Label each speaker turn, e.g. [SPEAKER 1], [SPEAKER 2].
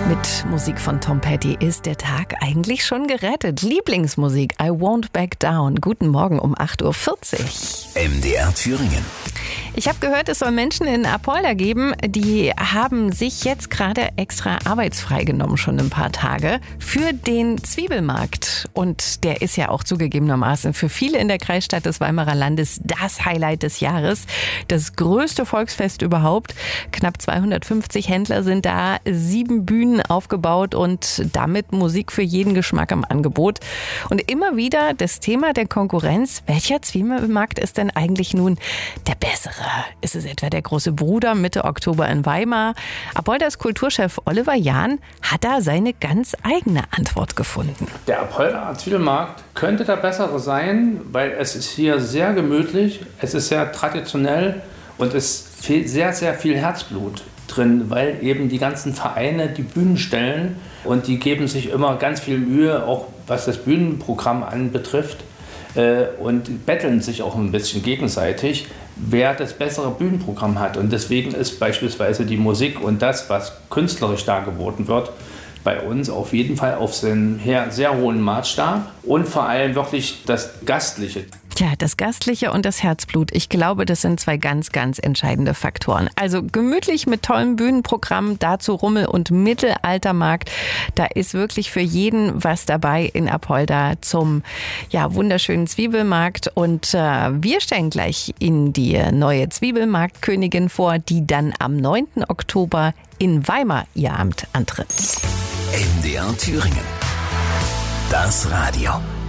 [SPEAKER 1] Mit Musik von Tom Petty ist der Tag eigentlich schon gerettet. Lieblingsmusik, I Won't Back Down. Guten Morgen um 8.40 Uhr.
[SPEAKER 2] MDR Thüringen.
[SPEAKER 1] Ich habe gehört, es soll Menschen in Apolda geben, die haben sich jetzt gerade extra arbeitsfrei genommen, schon ein paar Tage, für den Zwiebelmarkt. Und der ist ja auch zugegebenermaßen für viele in der Kreisstadt des Weimarer Landes das Highlight des Jahres. Das größte Volksfest überhaupt. Knapp 250 Händler sind da, 7 Bühnen aufgebaut und damit Musik für jeden Geschmack im Angebot. Und immer wieder das Thema der Konkurrenz. Welcher Zwiebelmarkt ist denn eigentlich nun der bessere? Ist es etwa der große Bruder Mitte Oktober in Weimar? Apoldas Kulturchef Oliver Jahn hat da seine ganz eigene Antwort gefunden.
[SPEAKER 3] Der Apolda Zwiebelmarkt könnte der bessere sein, weil es ist hier sehr gemütlich, es ist sehr traditionell und es fehlt sehr, sehr viel Herzblut drin, weil eben die ganzen Vereine die Bühnen stellen und die geben sich immer ganz viel Mühe, auch was das Bühnenprogramm anbetrifft. Und betteln sich auch ein bisschen gegenseitig, wer das bessere Bühnenprogramm hat. Und deswegen ist beispielsweise die Musik und das, was künstlerisch dargeboten wird, bei uns auf jeden Fall auf einen sehr hohen Maßstab und vor allem wirklich das Gastliche.
[SPEAKER 1] Tja, das Gastliche und das Herzblut, ich glaube, das sind zwei ganz, ganz entscheidende Faktoren. Also gemütlich mit tollem Bühnenprogramm, dazu Rummel- und Mittelaltermarkt. Da ist wirklich für jeden was dabei in Apolda zum wunderschönen Zwiebelmarkt. Und wir stellen gleich Ihnen die neue Zwiebelmarktkönigin vor, die dann am 9. Oktober in Weimar ihr Amt antritt.
[SPEAKER 2] MDR Thüringen. Das Radio.